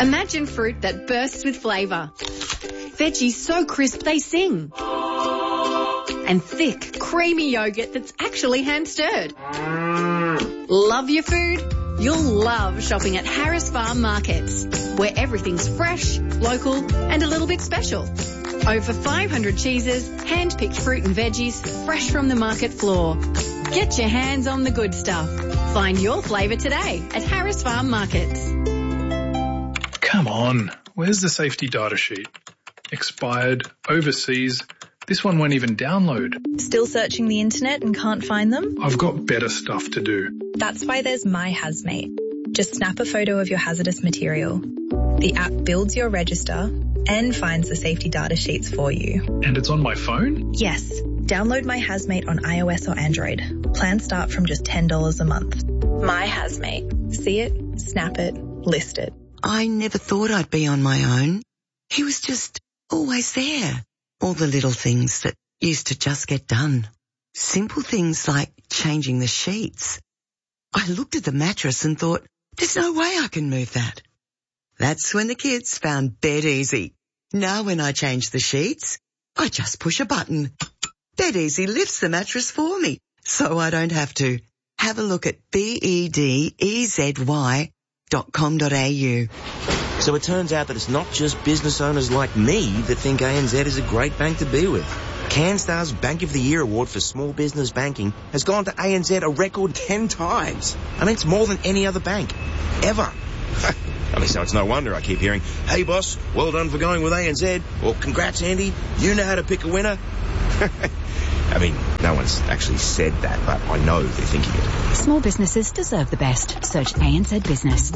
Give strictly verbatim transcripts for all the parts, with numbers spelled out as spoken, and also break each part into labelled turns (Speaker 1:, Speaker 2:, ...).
Speaker 1: Imagine fruit that bursts with flavour. Veggies so crisp they sing. And thick, creamy yogurt that's actually hand-stirred. Love your food? You'll love shopping at Harris Farm Markets, where everything's fresh, local and a little bit special. Over five hundred cheeses, hand-picked fruit and veggies, fresh from the market floor. Get your hands on the good stuff. Find your flavour today at Harris Farm Markets.
Speaker 2: Come on, where's the safety data sheet? Expired, overseas. This one won't even download.
Speaker 3: Still searching the internet and can't find them?
Speaker 2: I've got better stuff to do.
Speaker 3: That's why there's My Hazmate. Just snap a photo of your hazardous material. The app builds your register and finds the safety data sheets for you.
Speaker 2: And it's on my phone?
Speaker 3: Yes. Download My Hazmate on iOS or Android. Plans start from just ten dollars a month. My Hazmate. See it, snap it, list it.
Speaker 4: I never thought I'd be on my own. He was just always there. All the little things that used to just get done. Simple things like changing the sheets. I looked at the mattress and thought, there's no way I can move that. That's when the kids found Bed Easy. Now when I change the sheets, I just push a button. Bed Easy lifts the mattress for me, so I don't have to. Have a look at B E D E Z Y dot com dot A U.
Speaker 5: So it turns out that it's not just business owners like me that think A N Z is a great bank to be with. CanStar's Bank of the Year award for small business banking has gone to A N Z a record ten times. I mean, it's more than any other bank, ever. I mean, so it's no wonder I keep hearing, hey boss, well done for going with A N Z, or congrats Andy, you know how to pick a winner. I mean, no one's actually said that, but I know they're thinking it.
Speaker 6: Small businesses deserve the best. Search A N Z Business.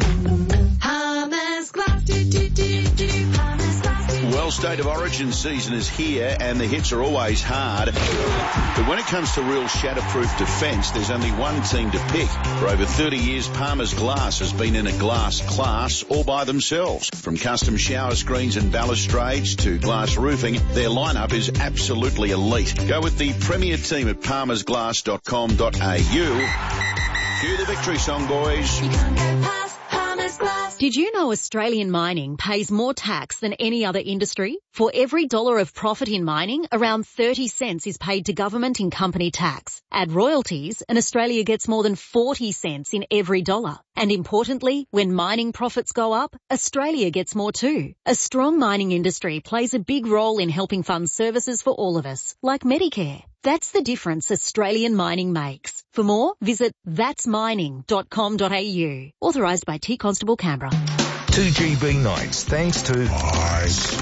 Speaker 7: Well, State of Origin season is here and the hits are always hard. But when it comes to real shatterproof defence, there's only one team to pick. For over thirty years, Palmer's Glass has been in a glass class all by themselves. From custom shower screens and balustrades to glass roofing, their lineup is absolutely elite. Go with the premier team at palmers glass dot com dot A U. Cue the victory song, boys.
Speaker 6: You can't get past Palmer's Glass. Did you know Australian mining pays more tax than any other industry? For every dollar of profit in mining, around thirty cents is paid to government in company tax. Add royalties, and Australia gets more than forty cents in every dollar. And importantly, when mining profits go up, Australia gets more too. A strong mining industry plays a big role in helping fund services for all of us, like Medicare. That's the difference Australian mining makes. For more, visit thats mining dot com dot A U. Authorised by T Constable Canberra.
Speaker 8: two G B nights thanks to Ice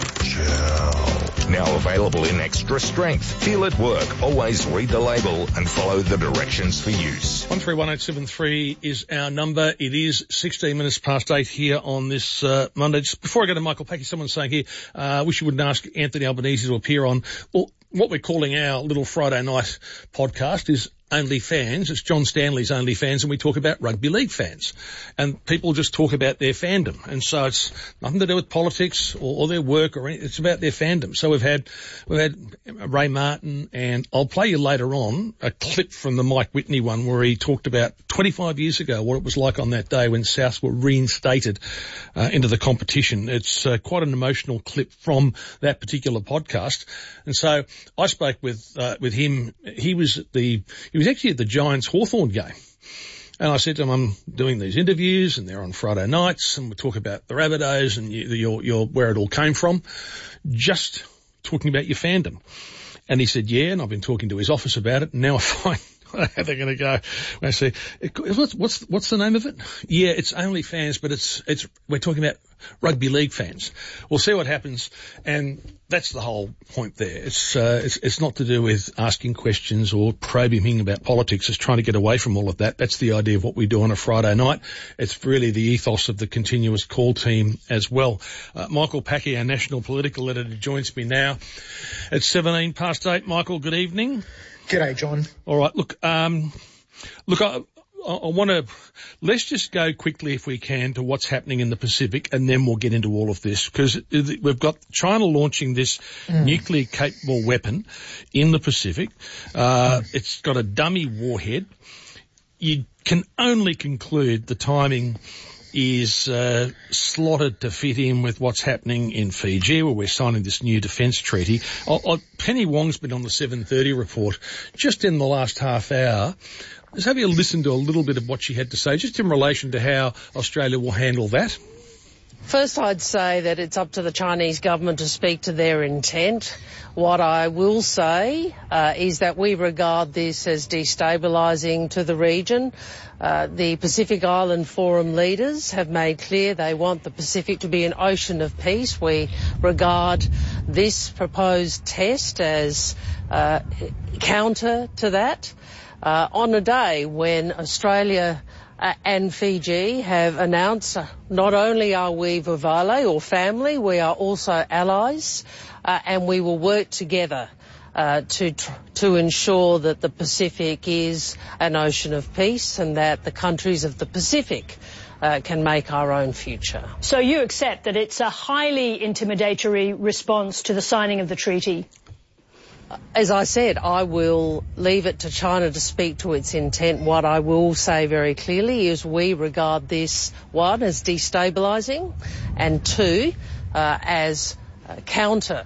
Speaker 8: Gel. Now available in extra strength. Feel it work. Always read the label and follow the directions for use.
Speaker 9: one three one eight seven three is our number. It is sixteen minutes past eight here on this uh, Monday. Just before I go to Michael Packy, someone's saying here, I uh, wish you wouldn't ask Anthony Albanese to appear on, well, what we're calling our little Friday night podcast is Only Fans. It's John Stanley's Only Fans, and we talk about rugby league fans. And people just talk about their fandom. And so it's nothing to do with politics or, or their work or anything. It's about their fandom. So we've had, we've had Ray Martin, and I'll play you later on a clip from the Mike Whitney one where he talked about twenty-five years ago what it was like on that day when Souths were reinstated uh, into the competition. It's uh, quite an emotional clip from that particular podcast. And so I spoke with, uh, with him. He was at the, he was actually at the Giants Hawthorn game. And I said to him, I'm doing these interviews and they're on Friday nights and we talk about the Rabbitohs and you, your, your, where it all came from. Just talking about your fandom. And he said, yeah, and I've been talking to his office about it. And now I find how they're going to go. When I say, what's, what's, what's the name of it? Yeah, it's Only Fans, but it's, it's, we're talking about rugby league fans. We'll see what happens. And that's the whole point there. It's, uh, it's, it's not to do with asking questions or probing him about politics. It's trying to get away from all of that. That's the idea of what we do on a Friday night. It's really the ethos of the continuous call team as well. Uh, Michael Packy, our national political editor, joins me now at seventeen past eight. Michael, good evening.
Speaker 10: G'day, John.
Speaker 9: All right. Look, um, look, I, I, I want to, let's just go quickly, if we can, to what's happening in the Pacific, and then we'll get into all of this, because we've got China launching this mm. nuclear-capable weapon in the Pacific. Uh, mm. It's got a dummy warhead. You can only conclude the timing is uh, slotted to fit in with what's happening in Fiji, where we're signing this new defence treaty. I, I, Penny Wong's been on the seven thirty report just in the last half hour. Let's have you listen to a little bit of what she had to say, just in relation to how Australia will handle that.
Speaker 10: First, I'd say that it's up to the Chinese government to speak to their intent. What I will say uh, is that we regard this as destabilising to the region. Uh, the Pacific Island Forum leaders have made clear they want the Pacific to be an ocean of peace. We regard this proposed test as uh, counter to that. Uh, on a day when Australia Uh, and Fiji have announced uh, not only are we Vuvale or family, we are also allies, uh, and we will work together uh, to tr- to ensure that the Pacific is an ocean of peace and that the countries of the Pacific uh, can make our own future.
Speaker 11: So you accept that it's a highly intimidatory response to the signing of the treaty?
Speaker 10: As I said, I will leave it to China to speak to its intent. What I will say very clearly is we regard this, one, as destabilising, and two, uh, as uh, counter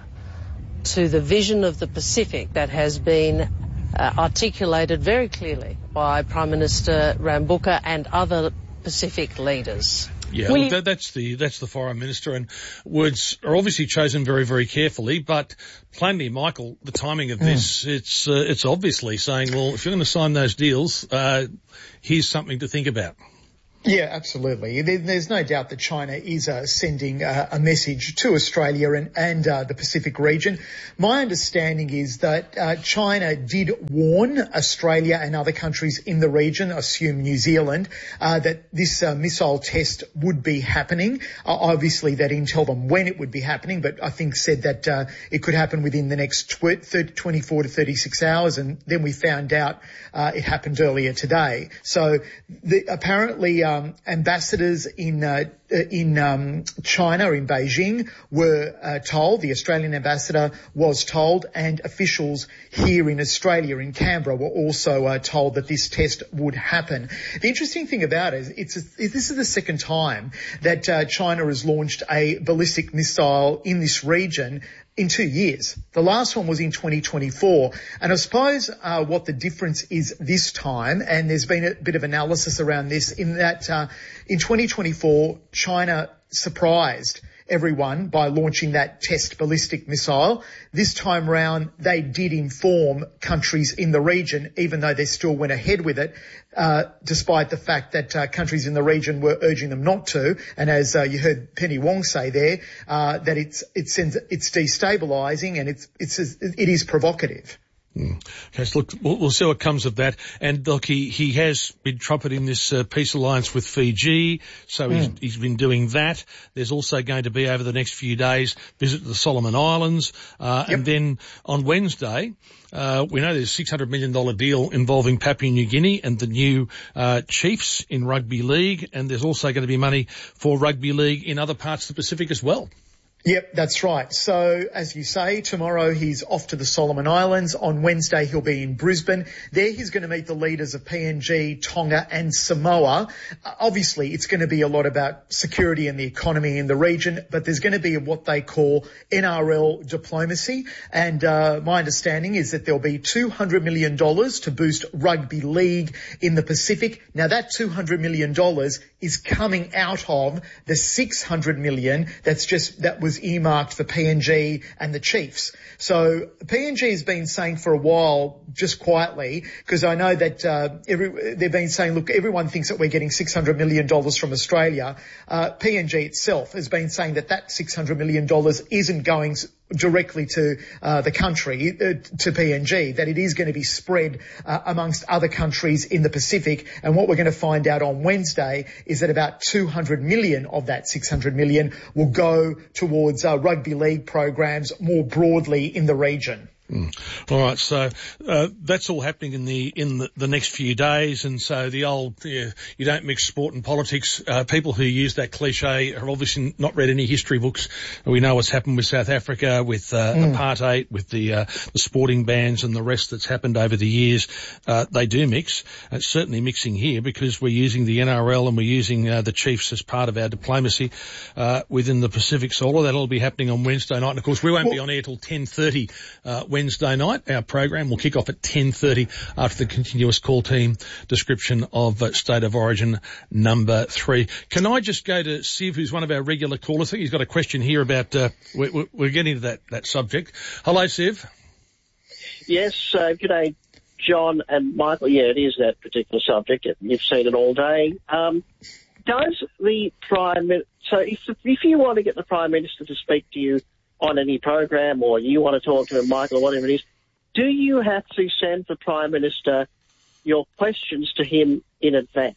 Speaker 10: to the vision of the Pacific that has been uh, articulated very clearly by Prime Minister Rambuka and other Pacific leaders.
Speaker 9: Yeah, look, that, that's the that's the foreign minister, and words are obviously chosen very, very carefully. But plainly, Michael, the timing of this, mm. it's uh, it's obviously saying, well, if you're going to sign those deals, uh, here's something to think about.
Speaker 12: Yeah, absolutely. There, there's no doubt that China is uh, sending uh, a message to Australia and, and uh, the Pacific region. My understanding is that uh, China did warn Australia and other countries in the region, assume New Zealand, uh, that this uh, missile test would be happening. Uh, obviously, they didn't tell them when it would be happening, but I think said that uh, it could happen within the next twenty-four to thirty-six hours, and then we found out uh, it happened earlier today. So the, apparently... Uh, Um, ambassadors in uh, in um, China, in Beijing, were uh, told, the Australian ambassador was told, and officials here in Australia, in Canberra, were also uh, told that this test would happen. The interesting thing about it is it's a, this is the second time that uh, China has launched a ballistic missile in this region in two years. The last one was in twenty twenty-four. And I suppose uh, what the difference is this time, and there's been a bit of analysis around this, in that uh, in twenty twenty-four, China surprised everyone by launching that test ballistic missile. This time round, they did inform countries in the region, even though they still went ahead with it, uh, despite the fact that uh, countries in the region were urging them not to. And as uh, you heard Penny Wong say there, uh, that it's it's it's destabilising and it's it's it is provocative.
Speaker 9: Mm. Okay, so look, we'll, we'll see what comes of that. And look, he, he has been trumpeting this uh, peace alliance with Fiji, so mm. he's, he's been doing that. There's also going to be, over the next few days, visit to the Solomon Islands. Uh, yep. And then on Wednesday, uh, we know there's a six hundred million dollars deal involving Papua New Guinea and the new uh, Chiefs in rugby league. And there's also going to be money for rugby league in other parts of the Pacific as well.
Speaker 12: Yep, that's right. So, as you say, tomorrow he's off to the Solomon Islands. On Wednesday he'll be in Brisbane. There he's going to meet the leaders of P N G, Tonga and Samoa. Uh, obviously, it's going to be a lot about security and the economy in the region, but there's going to be what they call N R L diplomacy. And uh, my understanding is that there'll be two hundred million dollars to boost rugby league in the Pacific. Now, that two hundred million dollars is coming out of the six hundred million dollars that's just that was earmarked for P N G and the Chiefs. So P N G has been saying for a while, just quietly, because I know that uh, every, they've been saying, look, everyone thinks that we're getting six hundred million dollars from Australia. Uh, P N G itself has been saying that that six hundred million dollars isn't going directly to uh, the country, uh, to P N G, that it is going to be spread uh, amongst other countries in the Pacific. And what we're going to find out on Wednesday is that about two hundred million of that six hundred million will go towards uh, rugby league programs more broadly in the region.
Speaker 9: Mm. All right, so uh, that's all happening in the in the, the next few days, and so the old uh, you don't mix sport and politics. Uh, people who use that cliche have obviously not read any history books. We know what's happened with South Africa, with uh, mm. apartheid, with the uh, the sporting bans and the rest that's happened over the years. Uh, they do mix. It's certainly mixing here because we're using the N R L and we're using uh, the Chiefs as part of our diplomacy uh, within the Pacific Solar. That'll be happening on Wednesday night, and of course we won't well, be on air till ten thirty. Uh, Wednesday night. Our program will kick off at ten thirty after the continuous call team description of uh, State of Origin number three. Can I just go to Siv, who's one of our regular callers? I think he's got a question here about, uh, we're, we're getting to that, that subject. Hello, Siv.
Speaker 13: Yes, uh, good day, John and Michael. Yeah, it is that particular subject. You've seen it all day. Um, does the Prime Minister, so if, if you want to get the Prime Minister to speak to you on any program, or you want to talk to him, Michael, or whatever it is, do you have to send the Prime Minister your questions to him in advance?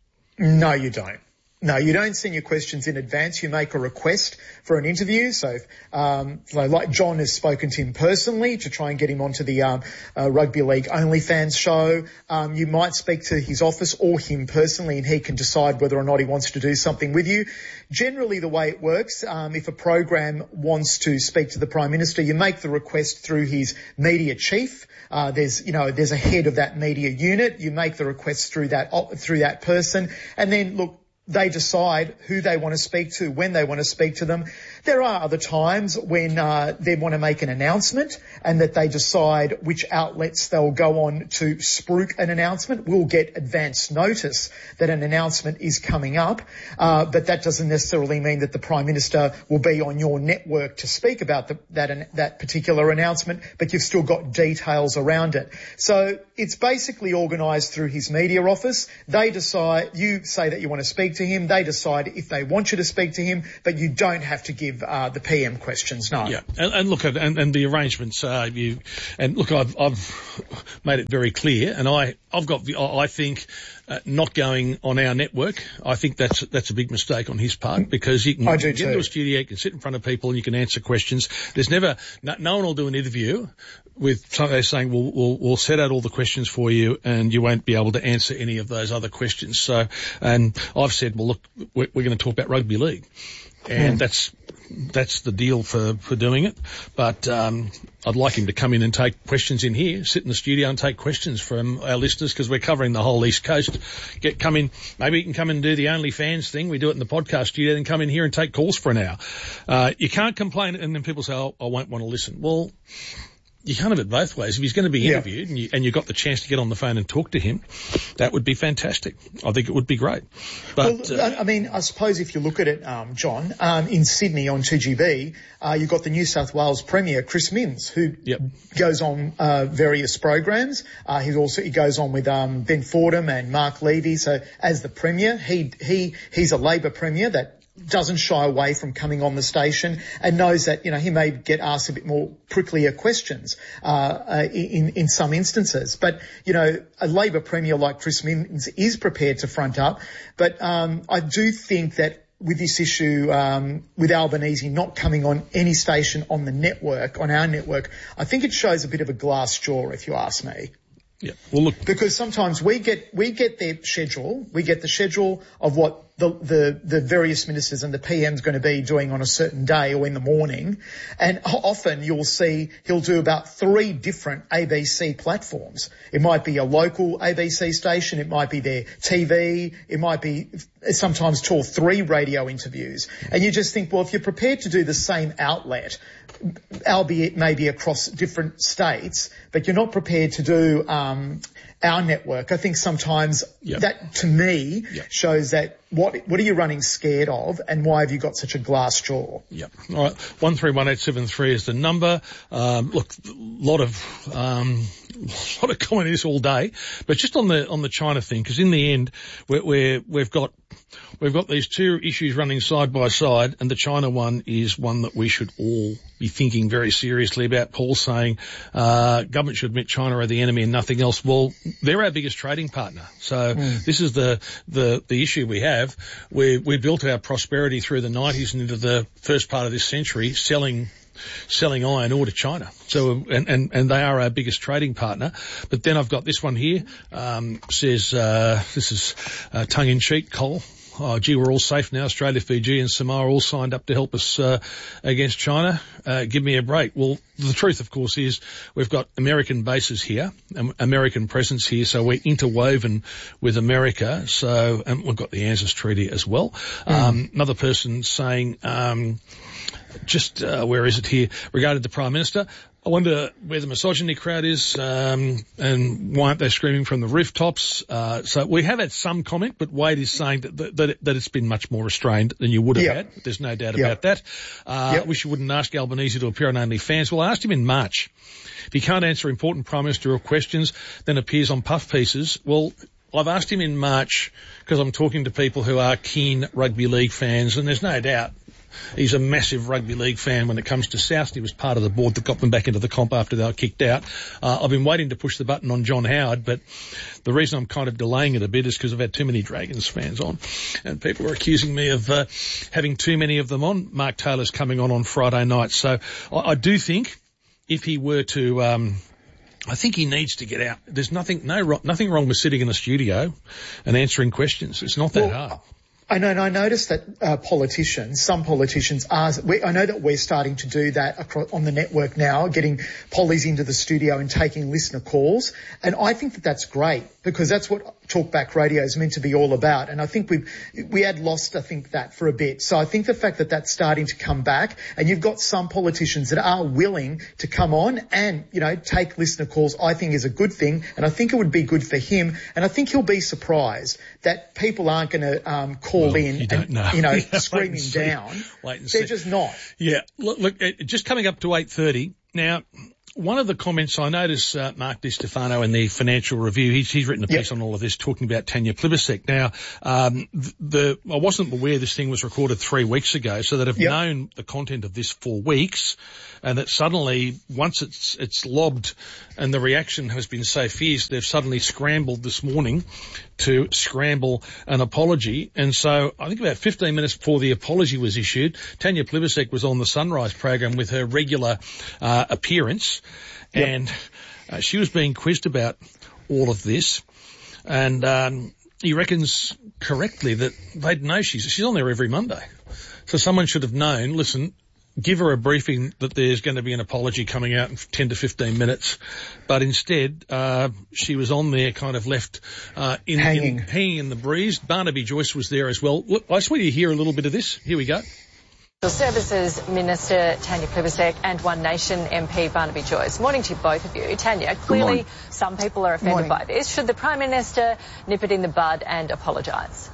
Speaker 12: No, you don't. No, you don't send your questions in advance. You make a request for an interview. So, um, like John has spoken to him personally to try and get him onto the um, uh, Rugby League OnlyFans show. Um, you might speak to his office or him personally, and he can decide whether or not he wants to do something with you. Generally, the way it works, um, if a program wants to speak to the Prime Minister, you make the request through his media chief. Uh, there's, you know, there's a head of that media unit. You make the request through that through that person, and then look. They decide who they want to speak to, when they want to speak to them. There are other times when uh, they want to make an announcement and that they decide which outlets they'll go on to spruik an announcement. We'll get advance notice that an announcement is coming up, uh, but that doesn't necessarily mean that the Prime Minister will be on your network to speak about the, that that particular announcement, but you've still got details around it. So it's basically organised through his media office. They decide, you say that you want to speak to him, they decide if they want you to speak to him, but you don't have to give uh, the P M questions, no.
Speaker 9: Yeah, and, and look, and, and the arrangements, uh, you, and look, I've, I've made it very clear, and I, I've got, I think, uh, not going on our network, I think that's, that's a big mistake on his part, because you can
Speaker 12: I do
Speaker 9: get
Speaker 12: too.
Speaker 9: into a studio, you can sit in front of people and you can answer questions. There's never, no, no one will do an interview with somebody saying, we'll, we'll, we'll set out all the questions for you and you won't be able to answer any of those other questions. So, and I've said, well, look, we're, we're going to talk about rugby league. And mm. that's, that's the deal for, for doing it. But, um, I'd like him to come in and take questions in here, sit in the studio and take questions from our listeners, because we're covering the whole East Coast. Get, come in, maybe you can come in and do the OnlyFans thing. We do it in the podcast studio, then come in here and take calls for an hour. Uh, you can't complain and then people say, oh, I won't want to listen. Well, you can't have it both ways. If he's going to be interviewed yeah. and, you, and you've got the chance to get on the phone and talk to him, that would be fantastic. I think it would be great. But
Speaker 12: well, uh, I mean, I suppose if you look at it, um, John, um, in Sydney on two G B, uh, you've got the New South Wales Premier, Chris Minns, who
Speaker 9: yep.
Speaker 12: goes on uh, various programs. Uh, he also he goes on with um, Ben Fordham and Mark Levy. So as the Premier, he he he's a Labor Premier that doesn't shy away from coming on the station and knows that, you know, he may get asked a bit more pricklier questions, uh, uh in, in some instances. But, you know, a Labor Premier like Chris Minns is prepared to front up. But, um, I do think that with this issue, um, with Albanese not coming on any station on the network, on our network, I think it shows a bit of a glass jaw, if you ask me.
Speaker 9: Yeah. Well, look,
Speaker 12: because sometimes we get, we get their schedule, we get the schedule of what the, the, the various ministers and the P M's going to be doing on a certain day or in the morning. And often you'll see he'll do about three different A B C platforms. It might be a local A B C station. It might be their T V. It might be sometimes two or three radio interviews. And you just think, well, if you're prepared to do the same outlet, albeit maybe across different states, but you're not prepared to do, um, our network, I think sometimes yep. that, to me, yep. shows that what what are you running scared of and why have you got such a glass jaw?
Speaker 9: Yep. All right. one three one eight seven three is the number. Um, look, a lot of, um, lot of comments all day, but just on the, on the China thing, because in the end, we're, we're, we've got, we've got these two issues running side by side, and the China one is one that we should all be thinking very seriously about. Paul saying, uh, government should admit China are the enemy and nothing else. Well, they're our biggest trading partner. So mm. this is the, the, the issue we have. We, we built our prosperity through the nineties and into the first part of this century selling selling iron ore to China. So, and, and, and they are our biggest trading partner. But then I've got this one here, um, says, uh, this is, uh, tongue-in-cheek, Cole. Oh, gee, we're all safe now. Australia, Fiji and Samoa all signed up to help us uh, against China. Uh, give me a break. Well, the truth, of course, is we've got American bases here, um, American presence here, so we're interwoven with America. So and we've got the ANZUS Treaty as well. Mm. Um, another person saying, um, just uh, where is it here, regarding the Prime Minister, I wonder where the misogyny crowd is, um, and why aren't they screaming from the rooftops? Uh, so we have had some comment, but Wade is saying that, that, that it's been much more restrained than you would have
Speaker 12: yep.
Speaker 9: had. There's no doubt
Speaker 12: yep.
Speaker 9: about that. Uh,
Speaker 12: yep.
Speaker 9: wish you wouldn't ask Albanese to appear on OnlyFans. Well, I asked him in March. If he can't answer important Prime Ministerial questions, then appears on puff pieces. Well, I've asked him in March because I'm talking to people who are keen rugby league fans, and there's no doubt he's a massive rugby league fan when it comes to South. He was part of the board that got them back into the comp after they were kicked out. Uh, I've been waiting to push the button on John Howard, but the reason I'm kind of delaying it a bit is because I've had too many Dragons fans on, and people are accusing me of uh, having too many of them on. Mark Taylor's coming on on Friday night, so I, I do think if he were to... Um, I think he needs to get out. There's nothing, no, nothing wrong with sitting in a studio and answering questions. It's not that
Speaker 12: well,
Speaker 9: hard.
Speaker 12: I know, and I noticed that uh, politicians, some politicians are, we, I know that we're starting to do that across, on the network now, getting pollies into the studio and taking listener calls. And I think that that's great because that's what Talkback Radio is meant to be all about. And I think we we had lost, I think, that for a bit. So I think the fact that that's starting to come back, and you've got some politicians that are willing to come on and, you know, take listener calls, I think is a good thing. And I think it would be good for him. And I think he'll be surprised that people aren't going to um, call
Speaker 9: well,
Speaker 12: in
Speaker 9: you don't
Speaker 12: and,
Speaker 9: know.
Speaker 12: you know,
Speaker 9: yeah,
Speaker 12: scream him
Speaker 9: see.
Speaker 12: down.
Speaker 9: Wait and
Speaker 12: They're
Speaker 9: see.
Speaker 12: just not.
Speaker 9: Yeah. Look, look, just coming up to eight thirty. Now, one of the comments I noticed, uh, Mark Di Stefano in the Financial Review, he's, he's written a piece yep. on all of this talking about Tanya Plibersek. Now, um, the, I wasn't aware this thing was recorded three weeks ago, so that I've yep. known the content of this for weeks, and that suddenly, once it's, it's lobbed and the reaction has been so fierce, they've suddenly scrambled this morning to scramble an apology. And so I think about fifteen minutes before the apology was issued, Tanya Plibersek was on the Sunrise program with her regular, uh, appearance. Yep. And uh, she was being quizzed about all of this, and um, he reckons correctly that they'd know she's she's on there every Monday. So someone should have known, listen, give her a briefing that there's going to be an apology coming out in ten to fifteen minutes. But instead, uh, she was on there kind of left uh, in,
Speaker 12: hanging.
Speaker 9: in, hanging in the breeze. Barnaby Joyce was there as well. Look, I just want you to hear a little bit of this. Here we go.
Speaker 14: Services Minister Tanya Plibersek and One Nation M P Barnaby Joyce. Morning to both of you. Tanya, clearly some people are offended by this. Should the Prime Minister nip it in the bud and apologise?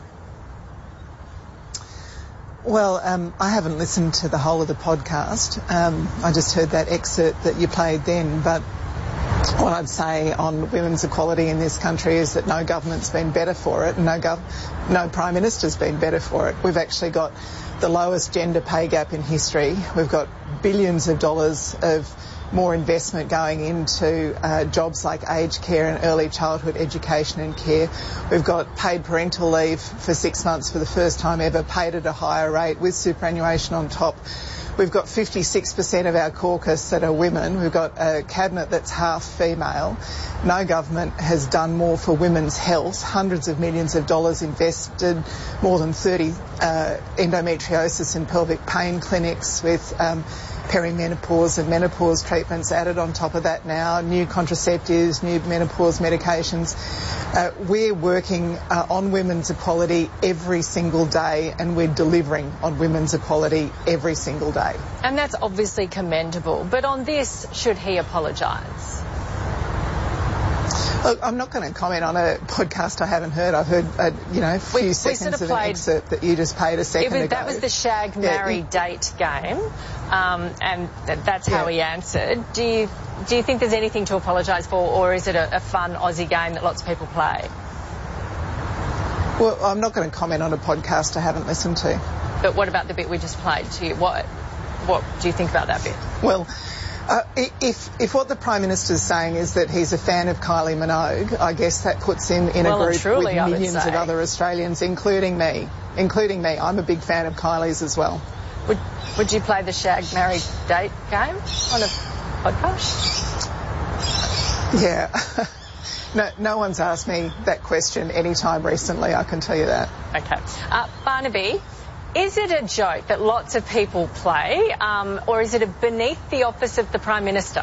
Speaker 15: Well, um, I haven't listened to the whole of the podcast. Um, I just heard that excerpt that you played then, but what I'd say on women's equality in this country is that no government's been better for it, and no, gov- no Prime Minister's been better for it. We've actually got the lowest gender pay gap in history. We've got billions of dollars of more investment going into uh, jobs like aged care and early childhood education and care. We've got paid parental leave for six months for the first time ever, paid at a higher rate with superannuation on top. We've got fifty-six percent of our caucus that are women. We've got a cabinet that's half female. No government has done more for women's health. Hundreds of millions of dollars invested, more than thirty uh, endometriosis and pelvic pain clinics with um, perimenopause and menopause treatments added on top of that now, new contraceptives, new menopause medications. Uh, we're working uh, on women's equality every single day, and we're delivering on women's equality every single day.
Speaker 14: And that's obviously commendable. But on this, should he apologise?
Speaker 15: Look, I'm not going to comment on a podcast I haven't heard. I've heard, uh, you know, a few
Speaker 14: we,
Speaker 15: seconds
Speaker 14: we sort of,
Speaker 15: of
Speaker 14: played,
Speaker 15: an excerpt that you just played a second
Speaker 14: was,
Speaker 15: ago.
Speaker 14: That was the shag, marry,
Speaker 15: yeah,
Speaker 14: date game, um, and th- that's how
Speaker 15: yeah.
Speaker 14: he answered. Do you do you think there's anything to apologise for, or is it a, a fun Aussie game that lots of people play?
Speaker 15: Well, I'm not going to comment on a podcast I haven't listened to.
Speaker 14: But what about the bit we just played to you? What, what do you think about that bit?
Speaker 15: Well, Uh, if if what the Prime Minister is saying is that he's a fan of Kylie Minogue, I guess that puts him in
Speaker 14: well,
Speaker 15: a group
Speaker 14: truly,
Speaker 15: with millions of other Australians, including me. Including me. I'm a big fan of Kylie's as well.
Speaker 14: Would Would you play the shag, married, date game on a podcast?
Speaker 15: Yeah. no, no one's asked me that question any time recently, I can tell you that.
Speaker 14: Okay. Uh, Barnaby, is it a joke that lots of people play, um, or is it a beneath the office of the Prime Minister?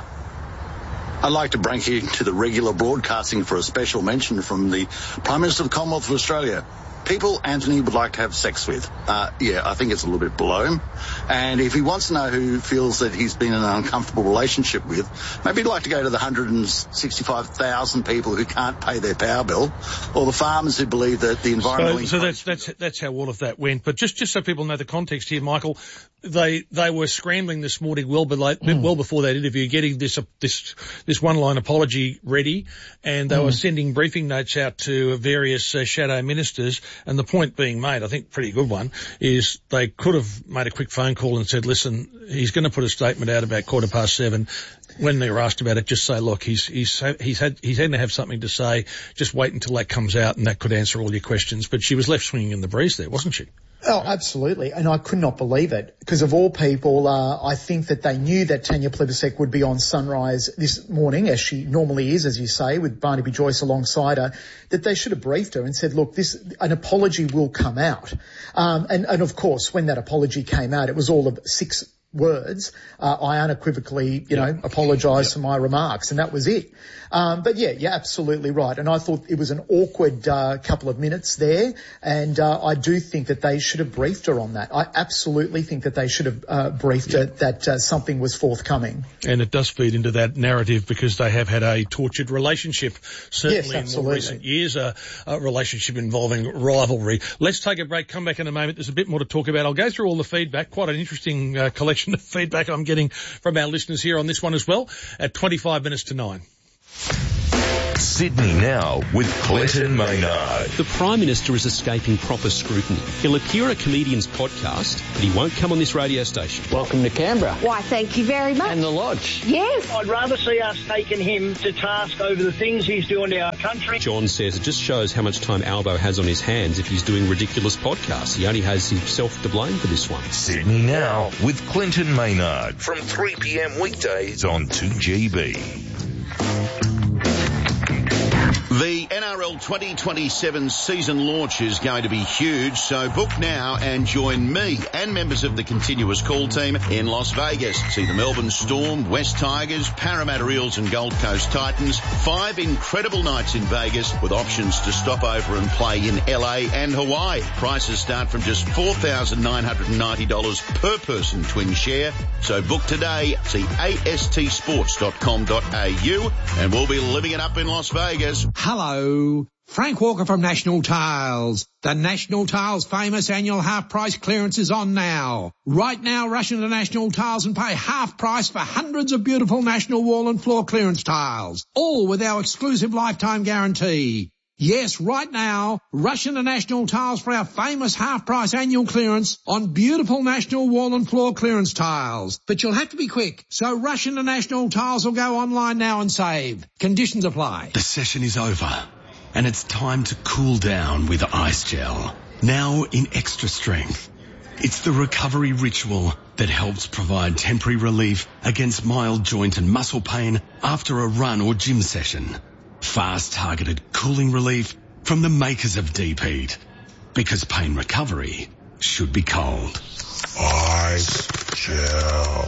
Speaker 16: I'd like to bring you to the regular broadcasting for a special mention from the Prime Minister of the Commonwealth of Australia. People Anthony would like to have sex with. Uh, yeah, I think it's a little bit below him. And if he wants to know who feels that he's been in an uncomfortable relationship with, maybe he'd like to go to the one hundred sixty-five thousand people who can't pay their power bill, or the farmers who believe that the environmental...
Speaker 9: So, so that's, that's, that's how all of that went. But just, just so people know the context here, Michael, they, they were scrambling this morning well, below, mm. well before that interview, getting this, uh, this, this one-line apology ready, and they mm. were sending briefing notes out to various uh, shadow ministers. And the point being made, I think pretty good one, is they could have made a quick phone call and said, listen, he's going to put a statement out about quarter past seven. When they were asked about it, just say, look, he's, he's, he's had, he's had to have something to say. Just wait until that comes out and that could answer all your questions. But she was left swinging in the breeze there, wasn't she?
Speaker 12: Oh, absolutely. And I could not believe it because of all people, uh, I think that they knew that Tanya Plibersek would be on Sunrise this morning, as she normally is, as you say, with Barnaby Joyce alongside her, that they should have briefed her and said, look, this, an apology will come out. Um, and, and of course, when that apology came out, it was all of six words. Uh, I unequivocally, you know, apologise for my remarks, and that was it. Um, but yeah, you're absolutely right. And I thought it was an awkward uh, couple of minutes there, and uh, I do think that they should have briefed her on that. I absolutely think that they should have uh, briefed yeah. her that uh, something was forthcoming.
Speaker 9: And it does feed into that narrative because they have had a tortured relationship, certainly
Speaker 12: yes,
Speaker 9: in more recent years, a, a relationship involving rivalry. Let's take a break, come back in a moment. There's a bit more to talk about. I'll go through all the feedback, quite an interesting uh, collection of feedback I'm getting from our listeners here on this one as well, at twenty-five minutes to nine.
Speaker 8: Sydney Now with Clinton Maynard.
Speaker 17: The Prime Minister is escaping proper scrutiny. He'll appear on a comedian's podcast, but he won't come on this radio station.
Speaker 18: Welcome to Canberra.
Speaker 19: Why, thank you very much.
Speaker 18: And the Lodge.
Speaker 19: Yes.
Speaker 20: I'd rather see us taking him to task over the things he's doing to our country.
Speaker 17: John says it just shows how much time Albo has on his hands if he's doing ridiculous podcasts. He only has himself to blame for this one.
Speaker 8: Sydney Now with Clinton Maynard from three p.m. weekdays on two G B.
Speaker 7: The N R L twenty twenty-seven season launch is going to be huge, so book now and join me and members of the continuous call team in Las Vegas. See the Melbourne Storm, West Tigers, Parramatta Eels and Gold Coast Titans. Five incredible nights in Vegas with options to stop over and play in L A and Hawaii. Prices start from just four thousand nine hundred ninety dollars per person twin share. So book today. See A S T sports dot com dot A U and we'll be living it up in Las Vegas.
Speaker 21: Hello, Frank Walker from National Tiles. The National Tiles famous annual half price clearance is on now. Right now, rush into National Tiles and pay half price for hundreds of beautiful National wall and floor clearance tiles, all with our exclusive lifetime guarantee. Yes, right now, rush into National Tiles for our famous half-price annual clearance on beautiful National wall and floor clearance tiles. But you'll have to be quick, so rush into National Tiles or go online now and save. Conditions apply.
Speaker 22: The session is over, and it's time to cool down with Ice Gel. Now in extra strength. It's the recovery ritual that helps provide temporary relief against mild joint and muscle pain after a run or gym session. Fast targeted cooling relief from the makers of Deep Heat. Because pain recovery should be cold.
Speaker 23: Ice Gel.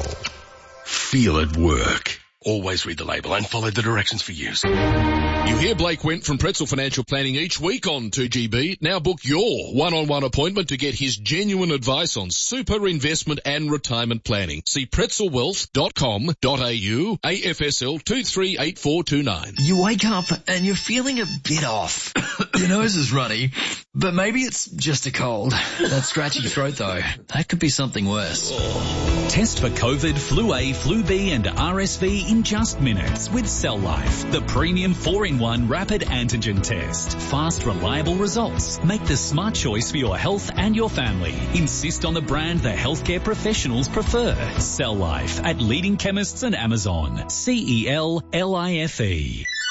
Speaker 22: Feel it work. Always read the label and follow the directions for use.
Speaker 24: You hear Blake Went from Pretzel Financial Planning each week on two G B. Now book your one-on-one appointment to get his genuine advice on super investment and retirement planning. See pretzel wealth dot com dot A U, A F S L two three eight four two nine.
Speaker 25: You wake up and you're feeling a bit off. Your nose is runny, but maybe it's just a cold. That scratchy throat though, that could be something worse.
Speaker 26: Test for COVID, Flu A, Flu B and R S V in just minutes with Cell Life, the premium four in one rapid antigen test. Fast, reliable results. Make the smart choice for your health and your family. Insist on the brand the healthcare professionals prefer. Cell Life at leading chemists and Amazon. C E L L I F E.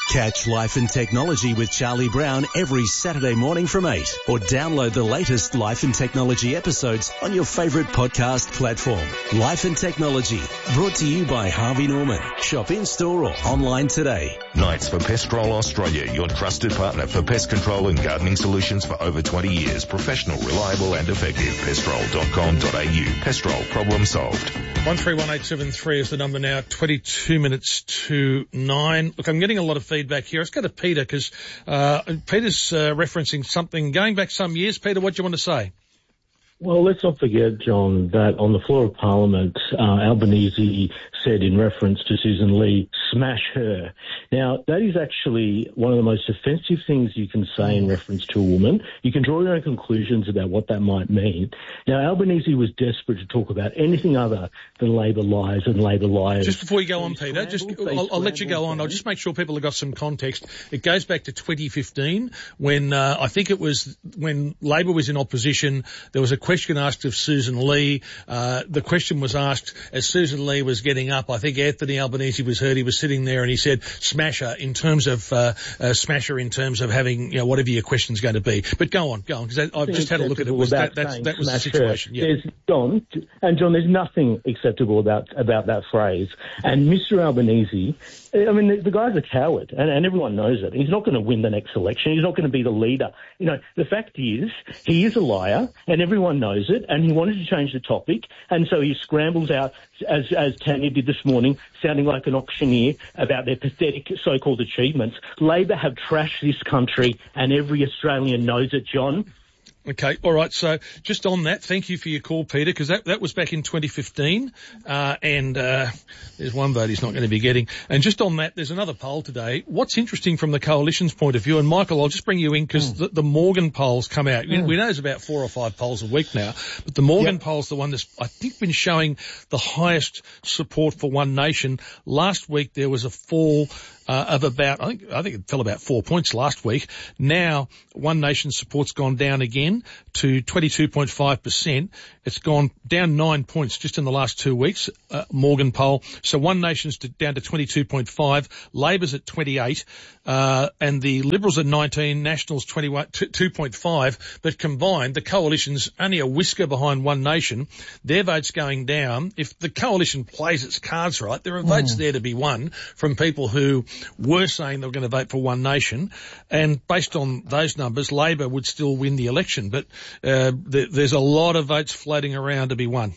Speaker 1: Catch Life and Technology with Charlie Brown every Saturday morning from eight, or download the latest Life and Technology episodes on your favourite podcast platform. Life and Technology, brought to you by Harvey Norman. Shop in-store or online today.
Speaker 8: Knights for Pestrol Australia, your trusted partner for pest control and gardening solutions for over twenty years. Professional, reliable and effective. Pestrol dot com dot a u. Pestrol, problem solved.
Speaker 9: one three one eight seven three is the number now, twenty-two minutes to nine. Look, I'm getting a lot of feedback here. Let's go to Peter, because uh, Peter's uh, referencing something going back some years. Peter, what do you want to say?
Speaker 2: Well, let's not forget, John, that on the floor of Parliament, uh, Albanese said in reference to Susan Lee, smash her. Now, that is actually one of the most offensive things you can say in reference to a woman. You can draw your own conclusions about what that might mean. Now, Albanese was desperate to talk about anything other than Labor lies and Labor liars.
Speaker 9: Just before you go on, Peter, just I'll, I'll let you go on. I'll just make sure people have got some context. It goes back to twenty fifteen when uh, I think it was when Labor was in opposition. There was a question asked of Susan Lee. Uh, the question was asked as Susan Lee was getting up. I think Anthony Albanese was heard. He was sitting there and he said, smash her in terms of, uh, uh, smash her in terms of having, you know, whatever your question's going to be. But go on, go on, because I've just had a look at it. Was that, that's, that was the situation. Yeah.
Speaker 2: There's, John, and John, there's nothing acceptable about, about that phrase. And Mister Albanese, I mean, the, the guy's a coward, and, and everyone knows it. He's not going to win the next election. He's not going to be the leader. You know, the fact is, he is a liar, and everyone knows it, and he wanted to change the topic, and so he scrambles out, as, as Tanya did this morning, sounding like an auctioneer about their pathetic so-called achievements. Labor have trashed this country, and every Australian knows it, John.
Speaker 9: Okay, all right. So just on that, thank you for your call, Peter, because that, that was back in twenty fifteen, uh, and uh, there's one vote he's not going to be getting. And just on that, there's another poll today. What's interesting from the Coalition's point of view, and Michael, I'll just bring you in because mm. the, the Morgan polls come out. Mm. We know there's about four or five polls a week now, but the Morgan yep. poll's the one that's, I think, been showing the highest support for One Nation. Last week there was a fall Uh, of about, I think, I think it fell about four points last week. Now, One Nation support's gone down again to twenty-two point five percent. It's gone down nine points just in the last two weeks, uh, Morgan poll. So One Nation's to, down to twenty-two point five, Labor's at twenty-eight, uh, and the Liberals at nineteen, Nationals twenty-one, two point five. But combined, the Coalition's only a whisker behind One Nation. Their vote's going down. If the Coalition plays its cards right, there are votes mm. there to be won from people who were saying they were going to vote for One Nation, and based on those numbers, Labor would still win the election. But uh, th- there's a lot of votes floating around to be won.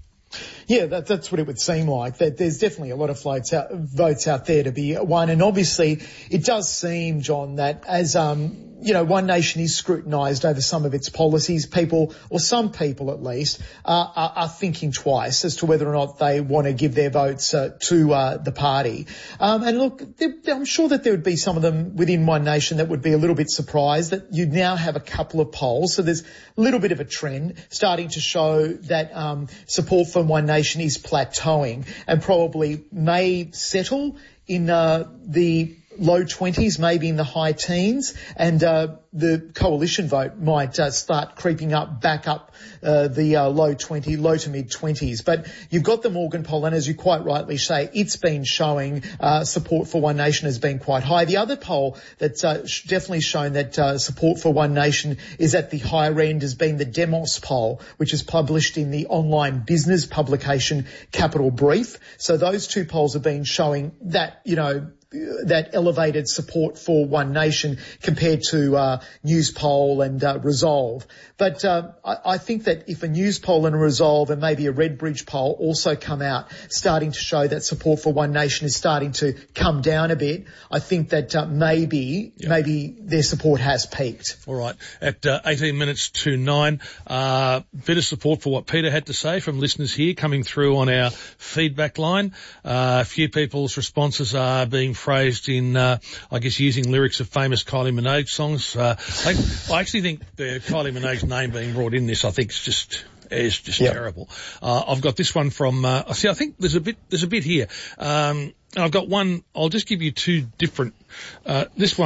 Speaker 12: Yeah, that, that's what it would seem like. That there's definitely a lot of votes out, votes out there to be won, and obviously it does seem, John, that as um, you know, One Nation is scrutinised over some of its policies. People, or some people at least, uh, are, are thinking twice as to whether or not they want to give their votes uh, to uh, the party. Um, and look, there, I'm sure that there would be some of them within One Nation that would be a little bit surprised that you now have a couple of polls. So there's a little bit of a trend starting to show that um, support for One Nation is plateauing and probably may settle in uh, the low twenties, maybe in the high teens, and uh, the Coalition vote might uh, start creeping up, back up uh, the uh, low twenty, low to mid twenties. But you've got the Morgan poll, and as you quite rightly say, it's been showing uh, support for One Nation has been quite high. The other poll that's uh, definitely shown that uh, support for One Nation is at the higher end has been the Demos poll, which is published in the online business publication Capital Brief. So those two polls have been showing that, you know, that elevated support for One Nation compared to uh, News Poll and uh, Resolve. But uh, I, I think that if a News Poll and a Resolve and maybe a Redbridge poll also come out starting to show that support for One Nation is starting to come down a bit, I think that uh, maybe yep. maybe their support has peaked.
Speaker 9: All right. At uh, eighteen minutes to nine, uh, bit of support for what Peter had to say from listeners here coming through on our feedback line. Uh, a few people's responses are being phrased in, uh, I guess, using lyrics of famous Kylie Minogue songs. Uh, I, I actually think the Kylie Minogue's name being brought in this, I think, is just is just yep. terrible. Uh, I've got this one from. Uh, see, I think there's a bit there's a bit here. Um, I've got one. I'll just give you two different. Uh, this one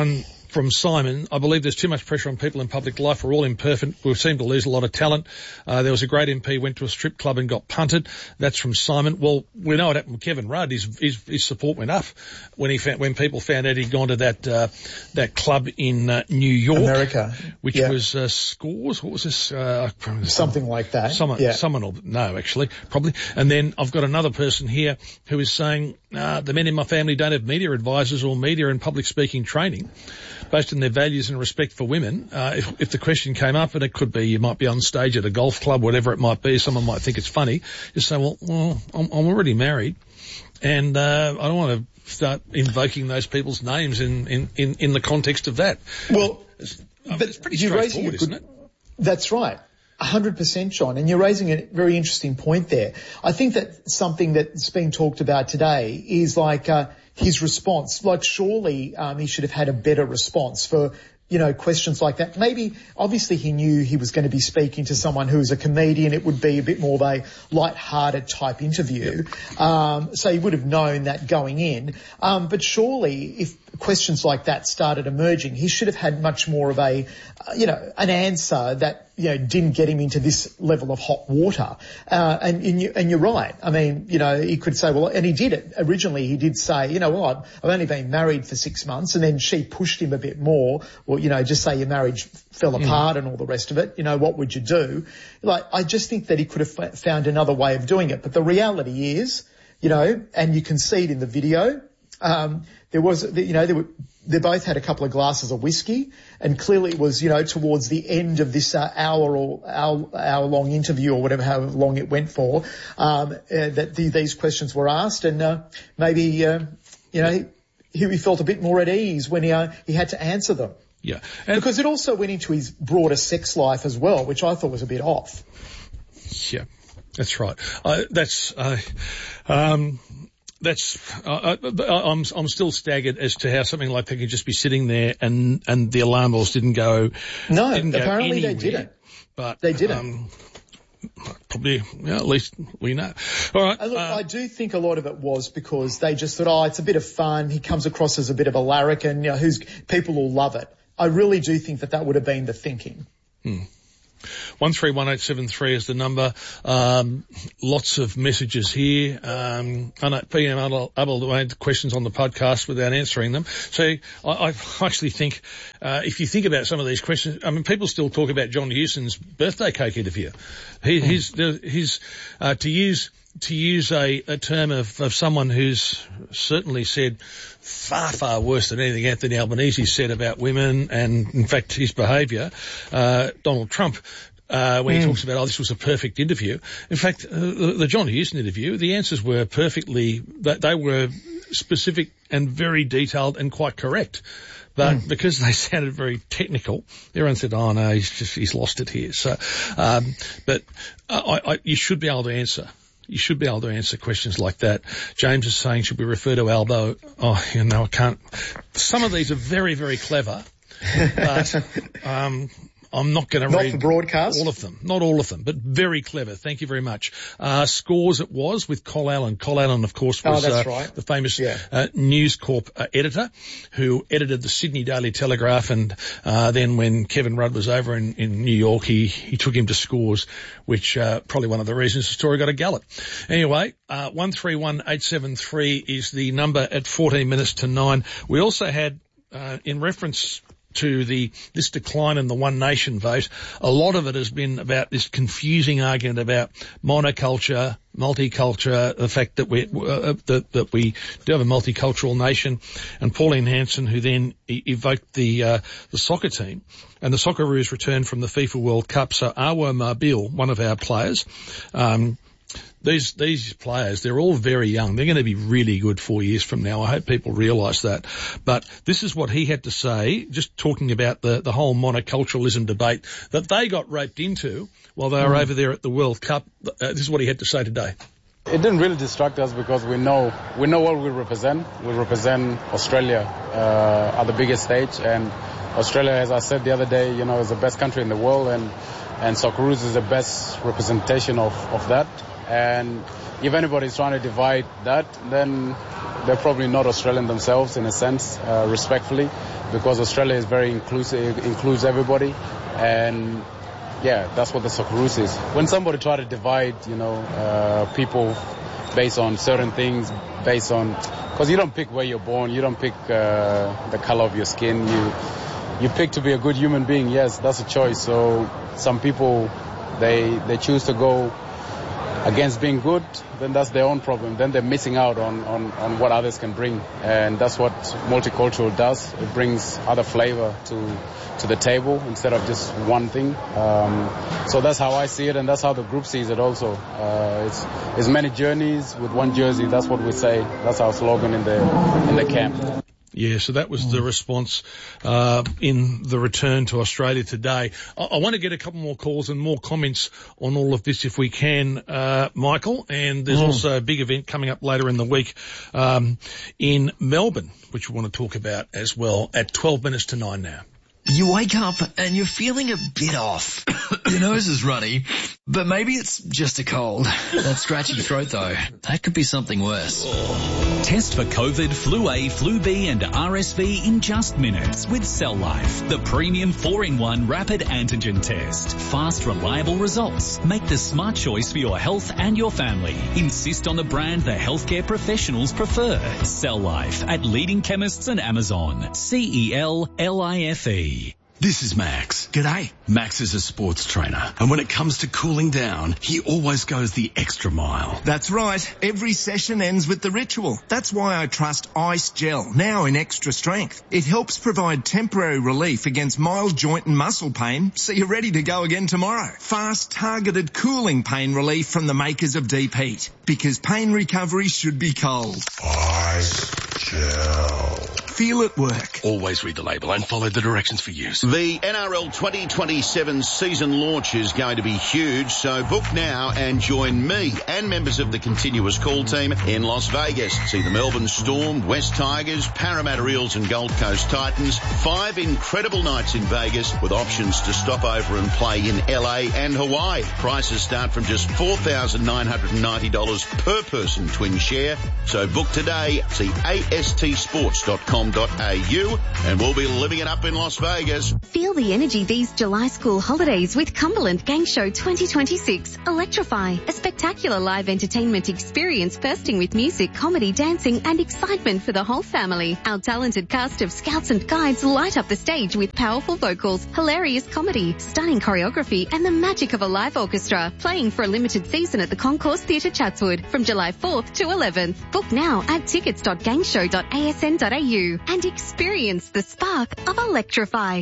Speaker 9: from Simon, I believe there's too much pressure on people in public life. We're all imperfect. We seem to lose a lot of talent. Uh, there was a great M P went to a strip club and got punted. That's from Simon. Well, we know what happened with Kevin Rudd. His, his, his support went up when he found, when people found out he'd gone to that, uh, that club in uh, New York.
Speaker 12: America.
Speaker 9: Which
Speaker 12: yeah.
Speaker 9: was, uh, Scores. What was this? Uh,
Speaker 12: Something like that.
Speaker 9: Someone,
Speaker 12: yeah.
Speaker 9: someone will, no, actually, probably. And then I've got another person here who is saying, uh, the men in my family don't have media advisors or media and public speaking training. Based on their values and respect for women, uh, if, if the question came up, and it could be you might be on stage at a golf club, whatever it might be, someone might think it's funny, just say, well, well I'm, I'm already married, and uh, I don't want to start invoking those people's names in, in, in, in the context of that.
Speaker 12: Well,
Speaker 9: it's,
Speaker 12: but
Speaker 9: it's pretty
Speaker 12: you're
Speaker 9: straightforward,
Speaker 12: raising a good,
Speaker 9: isn't it?
Speaker 12: That's right. one hundred percent, John, and you're raising a very interesting point there. I think that something that's being talked about today is like uh, his response. Like surely um, he should have had a better response for, you know, questions like that. Maybe, obviously he knew he was going to be speaking to someone who is a comedian. It would be a bit more of a light-hearted type interview. Yep. Um, so he would have known that going in. Um, but surely if questions like that started emerging, he should have had much more of a, uh, you know, an answer that, you know, didn't get him into this level of hot water. Uh, and, and, you, and you're right. I mean, you know, he could say, well, and he did it. Originally he did say, you know what, I've only been married for six months. And then she pushed him a bit more. Well, you know, just say your marriage fell apart mm. and all the rest of it. You know, what would you do? Like, I just think that he could have f- found another way of doing it. But the reality is, you know, and you can see it in the video, um, there was, you know, there were, they both had a couple of glasses of whiskey, and clearly it was, you know, towards the end of this uh, hour or hour, hour long interview or whatever, however long it went for, um, uh, that the, these questions were asked, and uh, maybe, uh, you know, he, he felt a bit more at ease when he uh, he had to answer them.
Speaker 9: Yeah,
Speaker 12: and because it also went into his broader sex life as well, which I thought was a bit off.
Speaker 9: Yeah, that's right. Uh, that's. Uh, um, That's, uh, I'm, I'm still staggered as to how something like that could just be sitting there and, and the alarm bells didn't go.
Speaker 12: No,
Speaker 9: didn't
Speaker 12: apparently
Speaker 9: go
Speaker 12: they didn't.
Speaker 9: But
Speaker 12: they didn't.
Speaker 9: Um, probably, yeah, at least we know. All right.
Speaker 12: Uh, look,
Speaker 9: uh,
Speaker 12: I do think a lot of it was because they just thought, oh, it's a bit of fun. He comes across as a bit of a larrikin. You know, who's people will love it. I really do think that that would have been the thinking.
Speaker 9: Hmm. one three one eight seven three is the number. Um, lots of messages here. Um, I know being able, able to answer questions on the podcast without answering them. So I, I actually think, uh, if you think about some of these questions, I mean, people still talk about John Hewson's birthday cake interview. He, his, his, uh, to use, to use a, a term of, of someone who's certainly said far, far worse than anything Anthony Albanese said about women and, in fact, his behaviour, uh, Donald Trump, uh, when mm. he talks about, oh, this was a perfect interview. In fact, uh, the, the John Hewson interview, the answers were perfectly, they were specific and very detailed and quite correct. But mm. because they sounded very technical, everyone said, oh, no, he's just, he's lost it here. So, um, but I, I, you should be able to answer. You should be able to answer questions like that. James is saying, should we refer to Albo? Oh, you know, I can't. Some of these are very, very clever, but um, I'm not going to read
Speaker 12: not for broadcast.
Speaker 9: all of them. Not all of them, but very clever. Thank you very much. Uh, Scores it was with Col Allen. Col Allen, of course, was
Speaker 12: oh, that's
Speaker 9: uh,
Speaker 12: right.
Speaker 9: the famous
Speaker 12: yeah.
Speaker 9: uh, News Corp uh, editor who edited the Sydney Daily Telegraph, and uh, then when Kevin Rudd was over in, in New York, he, he took him to Scores, which uh, probably one of the reasons the story got a gallop. Anyway, uh, one three one eight seven three is the number at fourteen minutes to nine. We also had, uh, in reference to the this decline in the One Nation vote, a lot of it has been about this confusing argument about monoculture, multiculture, the fact that we uh, that, that we do have a multicultural nation, and Pauline Hanson, who then e- evoked the uh, the soccer team, and the Socceroos returned from the FIFA World Cup. So Awa Mabil, one of our players, um, These these players, they're all very young. They're going to be really good four years from now. I hope people realise that. But this is what he had to say, just talking about the, the whole monoculturalism debate that they got roped into while they were mm. over there at the World Cup. Uh, this is what he had to say today.
Speaker 3: It didn't really distract us because we know we know what we represent. We represent Australia uh, at the biggest stage, and Australia, as I said the other day, you know, is the best country in the world, and and Socceroos is the best representation of, of that. And if anybody's trying to divide that, then they're probably not Australian themselves in a sense, uh, respectfully, because Australia is very inclusive, includes everybody, and yeah, that's what the Socceroos is. When somebody try to divide, you know, uh, people based on certain things, based on, because you don't pick where you're born, you don't pick uh, the color of your skin, you you pick to be a good human being. Yes, that's a choice. So some people, they they choose to go against being good, then that's their own problem. Then they're missing out on, on, on what others can bring. And that's what multicultural does. It brings other flavor to to the table instead of just one thing. Um, so that's how I see it, and that's how the group sees it also. Uh, it's, it's many journeys with one jersey. That's what we say. That's our slogan in the in the camp.
Speaker 9: Yeah, so that was the response uh, in the return to Australia today. I, I want to get a couple more calls and more comments on all of this if we can, uh, Michael. And there's mm. also a big event coming up later in the week um, in Melbourne, which we want to talk about as well at twelve minutes to nine now.
Speaker 25: You wake up and you're feeling a bit off. Your nose is runny, but maybe it's just a cold. That scratchy throat though, that could be something worse.
Speaker 26: Test for COVID, Flu A, Flu B and R S V in just minutes with Cell Life, the premium four in one rapid antigen test. Fast, reliable results. Make the smart choice for your health and your family. Insist on the brand the healthcare professionals prefer. Cell Life at leading chemists and Amazon. C E L L I F E.
Speaker 22: This is Max. G'day. Max is a sports trainer, and when it comes to cooling down, he always goes the extra mile.
Speaker 4: That's right. Every session ends with the ritual. That's why I trust Ice Gel, now in extra strength. It helps provide temporary relief against mild joint and muscle pain, so you're ready to go again tomorrow. Fast, targeted cooling pain relief from the makers of Deep Heat, because pain recovery should be cold.
Speaker 23: Ice Gel.
Speaker 4: Feel it work.
Speaker 22: Always read the label and follow the directions for use.
Speaker 7: The N R L twenty twenty-seven season launch is going to be huge, so book now and join me and members of the Continuous Call team in Las Vegas. See the Melbourne Storm, West Tigers, Parramatta Eels and Gold Coast Titans. Five incredible nights in Vegas with options to stop over and play in L A and Hawaii. Prices start from just four thousand nine hundred ninety dollars per person twin share. So book today. See A S T sports dot com dot A U and we'll be living it up in Las Vegas.
Speaker 5: Feel the energy these July school holidays with Cumberland Gang Show twenty twenty-six. Electrify, a spectacular live entertainment experience bursting with music, comedy, dancing and excitement for the whole family. Our talented cast of scouts and guides light up the stage with powerful vocals, hilarious comedy, stunning choreography and the magic of a live orchestra. Playing for a limited season at the Concourse Theatre Chatswood from July fourth to eleventh. Book now at tickets dot gangshow dot A S N dot A U and experience the spark of Electrify.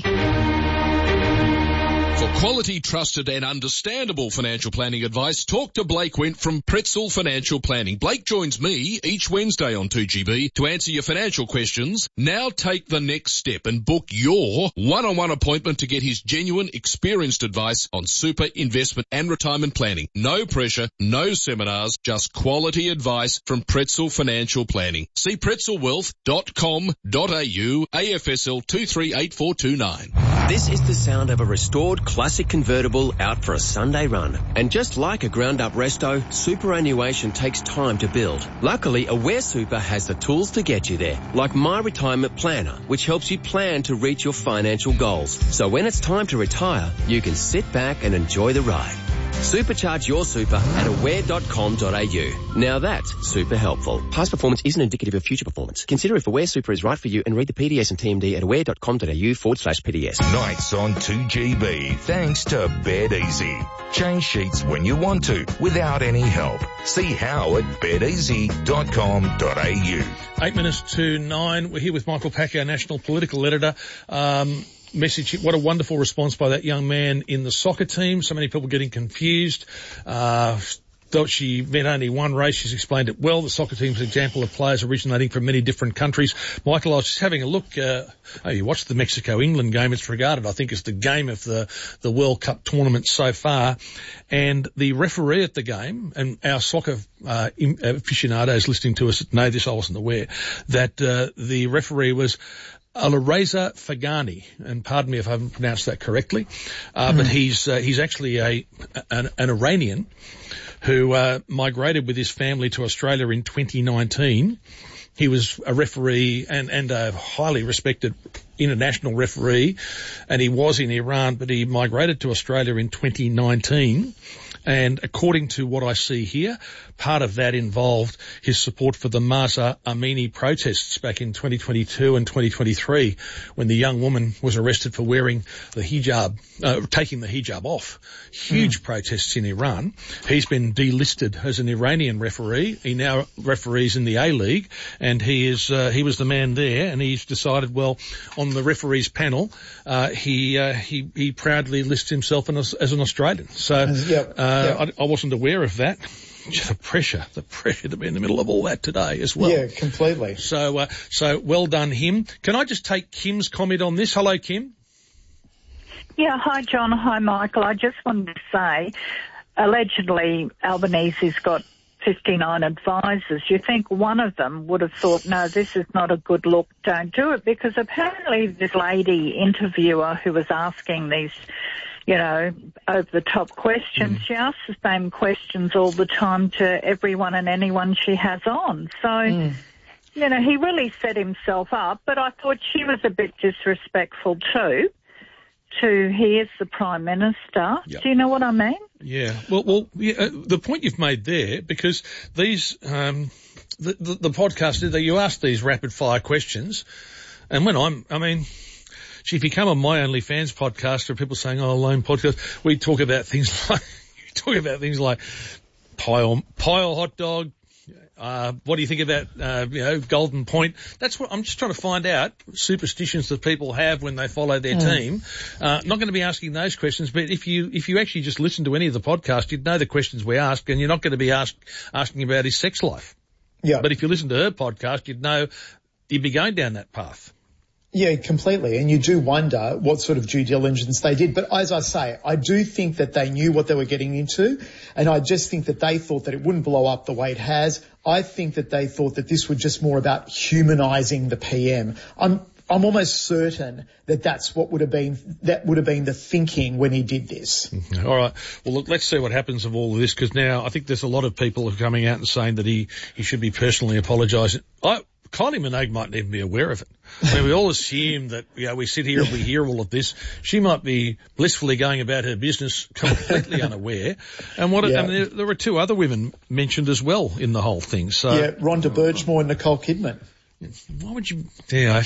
Speaker 24: For quality, trusted and understandable financial planning advice, talk to Blake Went from Pretzel Financial Planning. Blake joins me each Wednesday on two G B to answer your financial questions. Now take the next step and book your one-on-one appointment to get his genuine, experienced advice on super, investment and retirement planning. No pressure, no seminars, just quality advice from Pretzel Financial Planning. See pretzel wealth dot com dot A U, A F S L two three eight four two nine.
Speaker 6: This is the sound of a restored classic convertible out for a Sunday run. And just like a ground-up resto, superannuation takes time to build. Luckily, Aware Super has the tools to get you there, like My Retirement Planner, which helps you plan to reach your financial goals. So when it's time to retire, you can sit back and enjoy the ride. Supercharge your super at aware dot com dot A U. Now that's super helpful. Past performance isn't indicative of future performance. Consider if Aware Super is right for you and read the P D S and T M D at aware dot com dot A U forward slash P D S.
Speaker 8: Nights on two G B, thanks to Bed Easy. Change sheets when you want to, without any help. See how at bed easy dot com dot A U.
Speaker 9: Eight minutes to nine. We're here with Michael Pack, our national political editor. Um, Message, what a wonderful response by that young man in the soccer team. So many people getting confused. Uh, though she meant only one race, she's explained it well. The soccer team's an example of players originating from many different countries. Michael, I was just having a look. Uh, oh, you watched the Mexico-England game. It's regarded, I think, as the game of the, the World Cup tournament so far. And the referee at the game, and our soccer uh, aficionados listening to us know this, I wasn't aware, that uh, the referee was Alireza Fagani, and pardon me if I haven't pronounced that correctly, uh, mm. but he's uh, he's actually a an, an Iranian who uh, migrated with his family to Australia in twenty nineteen He was a referee and, and a highly respected international referee, and he was in Iran, but he migrated to Australia in twenty nineteen. And according to what I see here, part of that involved his support for the Mahsa Amini protests back in twenty twenty-two and twenty twenty-three, when the young woman was arrested for wearing the hijab, uh, taking the hijab off. Huge mm. protests in Iran. He's been delisted as an Iranian referee. He now referees in the A-League, and he is uh, he was the man there, and he's decided, well, on the referees panel, uh, he uh, he he proudly lists himself as, as an Australian. So.
Speaker 12: Yep.
Speaker 9: Uh, Uh, I, I wasn't aware of that. The pressure, the pressure to be in the middle of all that today as well.
Speaker 12: Yeah, completely.
Speaker 9: So, uh, so well done, him. Can I just take Kim's comment on this? Hello, Kim.
Speaker 10: Yeah, hi, John. Hi, Michael. I just wanted to say, allegedly, Albanese's got fifty-nine advisors. You think one of them would have thought, no, this is not a good look, don't do it, because apparently this lady interviewer who was asking these, you know, over-the-top questions. Mm. She asks the same questions all the time to everyone and anyone she has on. So, mm. you know, he really set himself up, but I thought she was a bit disrespectful too, to he is the Prime Minister. Yep. Do you know what I mean?
Speaker 9: Yeah. Well, well, yeah, uh, the point you've made there, because these, um, the, the, the podcast, that you ask these rapid-fire questions, and when I'm, I mean... If you come on my OnlyFans podcast, there are people saying, oh, lone podcast, we talk about things like, talk about things like pile, pile hot dog, uh, what do you think about, uh, you know, Golden Point? That's what I'm just trying to find out, superstitions that people have when they follow their mm. team. Uh, not going to be asking those questions, but if you, if you actually just listen to any of the podcast, you'd know the questions we ask, and you're not going to be asked, asking about his sex life.
Speaker 12: Yeah.
Speaker 9: But if you listen to her podcast, you'd know you'd be going down that path.
Speaker 12: Yeah, completely. And you do wonder what sort of due diligence they did. But as I say, I do think that they knew what they were getting into. And I just think that they thought that it wouldn't blow up the way it has. I think that they thought that this was just more about humanising the P M. I'm, I'm almost certain that that's what would have been, that would have been the thinking when he did this.
Speaker 9: Mm-hmm. All right. Well, look, let's see what happens of all of this, because now I think there's a lot of people who are coming out and saying that he, he should be personally apologising. I, Kylie Minogue might even be aware of it. I mean, we all assume that, you know, we sit here and we hear all of this. She might be blissfully going about her business completely unaware. And what? Yeah. I mean, there, there were two other women mentioned as well in the whole thing. So
Speaker 12: yeah, Rhonda Birchmore and Nicole Kidman.
Speaker 9: Why would you? Yeah,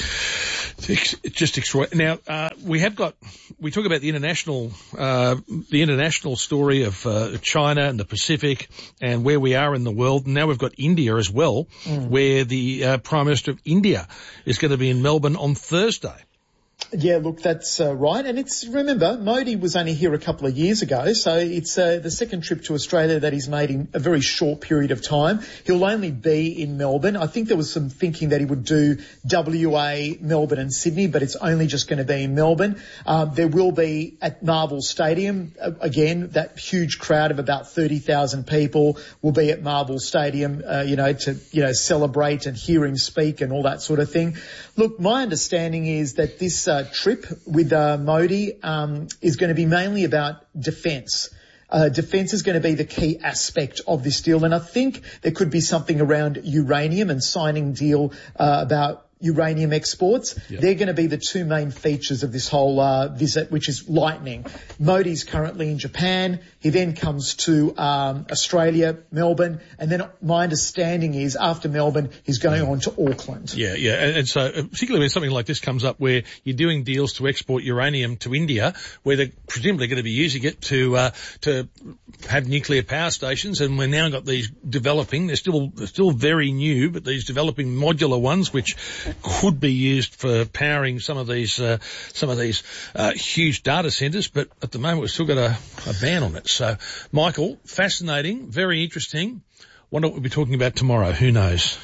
Speaker 9: it's just extraordinary. Now uh, we have got. We talk about the international, uh, the international story of uh, China and the Pacific and where we are in the world. And now we've got India as well, mm. where the uh, Prime Minister of India is going to be in Melbourne on Thursday.
Speaker 12: Yeah, look, that's uh, right. And it's, remember, Modi was only here a couple of years ago, so it's uh, the second trip to Australia that he's made in a very short period of time. He'll only be in Melbourne. I think there was some thinking that he would do W A, Melbourne and Sydney, but it's only just going to be in Melbourne. Um, there will be at Marvel Stadium, uh, again, that huge crowd of about thirty thousand people will be at Marvel Stadium, uh, you know, to, you know, celebrate and hear him speak and all that sort of thing. Look, my understanding is that this uh, trip with uh, Modi um, is going to be mainly about defence. Uh, defence is going to be the key aspect of this deal, and I think there could be something around uranium and signing deal uh, about uranium exports. Yep. They're going to be the two main features of this whole uh, visit, which is lightning. Modi's currently in Japan. He then comes to um, Australia, Melbourne, and then my understanding is after Melbourne, he's going on to Auckland.
Speaker 9: Yeah, yeah, and, and so particularly when something like this comes up where you're doing deals to export uranium to India, where they're presumably going to be using it to uh, to have nuclear power stations, and we've now got these developing. They're still they're still very new, but these developing modular ones, which could be used for powering some of these uh, some of these uh, huge data centres, but at the moment we've still got a, a ban on it. So, Michael, fascinating, very interesting. Wonder what we'll be talking about tomorrow. Who knows?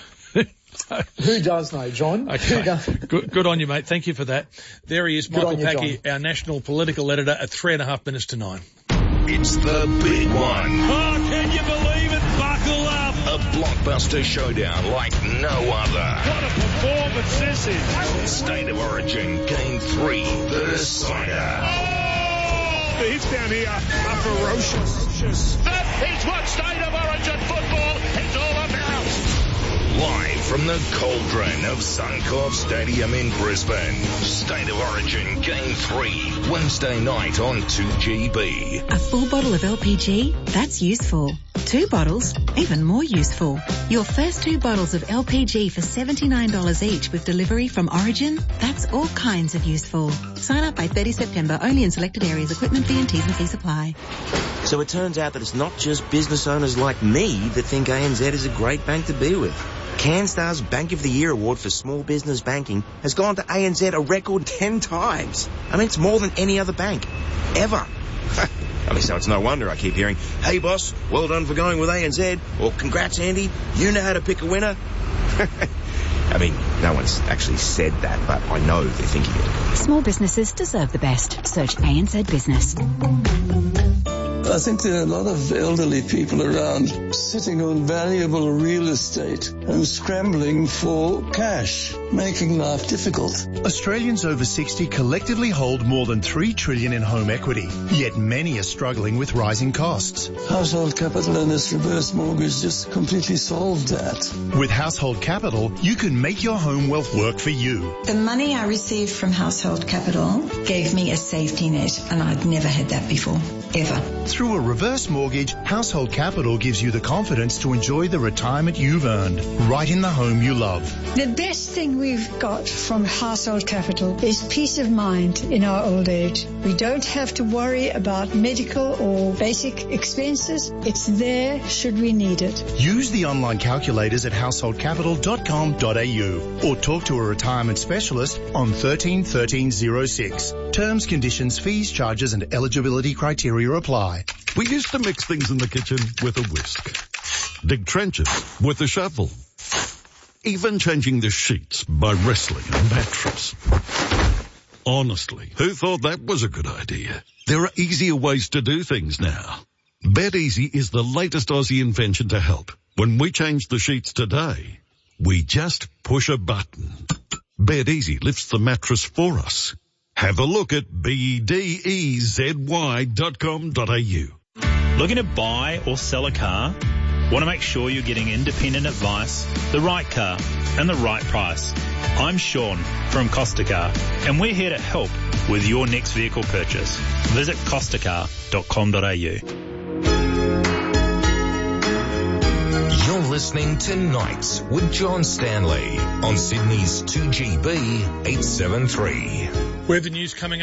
Speaker 12: So, who does know, John?
Speaker 9: Okay.
Speaker 12: Who does?
Speaker 9: Good, good on you, mate. Thank you for that. There he is, Michael Packy, our national political editor, at three and a half minutes to nine.
Speaker 8: It's the big one.
Speaker 11: Oh, can you believe it? Buckle up.
Speaker 8: A blockbuster showdown like no other.
Speaker 11: What a performance this is.
Speaker 8: State of Origin, Game three, the decider.
Speaker 11: Oh, the hits down here are ferocious. That is what State of Origin football is all about.
Speaker 8: Live from from the cauldron of Suncorp Stadium in Brisbane. State of Origin Game three, Wednesday night on two G B.
Speaker 13: A full bottle of L P G? That's useful. Two bottles? Even more useful. Your first two bottles of L P G for seventy-nine dollars each with delivery from Origin? That's all kinds of useful. Sign up by thirtieth September, only in selected areas. Equipment fee and T's and C's apply.
Speaker 14: So it turns out that it's not just business owners like me that think A N Z is a great bank to be with. CanStar's Bank of the Year award for small business banking has gone to A N Z a record ten times. I mean, it's more than any other bank. Ever. I mean, so it's no wonder I keep hearing, hey boss, well done for going with A N Z, or congrats Andy, you know how to pick a winner. I mean, no one's actually said that, but I know they're thinking it.
Speaker 13: Small businesses deserve the best. Search A N Z Business.
Speaker 15: I think there are a lot of elderly people around sitting on valuable real estate and scrambling for cash, making life difficult.
Speaker 16: Australians over sixty collectively hold more than three trillion dollars in home equity, yet many are struggling with rising costs.
Speaker 15: Household Capital and its reverse mortgage just completely solved that.
Speaker 16: With Household Capital, you can make your home wealth work for you.
Speaker 18: The money I received from Household Capital gave me a safety net, and I'd never had that before, ever.
Speaker 16: Through a reverse mortgage, Household Capital gives you the confidence to enjoy the retirement you've earned, right in the home you love.
Speaker 19: The best thing we've got from Household Capital is peace of mind in our old age. We don't have to worry about medical or basic expenses. It's there should we need it.
Speaker 16: Use the online calculators at household capital dot com dot a u or talk to a retirement specialist on thirteen thirteen oh six. Terms, conditions, fees, charges and eligibility criteria apply.
Speaker 27: We used to mix things in the kitchen with a whisk, dig trenches with a shovel, even changing the sheets by wrestling a mattress. Honestly, who thought that was a good idea? There are easier ways to do things now. BetEasy is the latest Aussie invention to help. When we change the sheets today, we just push a button. BetEasy lifts the mattress for us. Have a look at B E D E Z Y dot com dot a u.
Speaker 28: Looking to buy or sell a car? Want to make sure you're getting independent advice, the right car, and the right price? I'm Sean from Costa Car, and we're here to help with your next vehicle purchase. Visit costa car dot com dot a u.
Speaker 8: You're listening to Nights with John Stanley on Sydney's two G B eight seventy-three.
Speaker 9: We have the news coming up.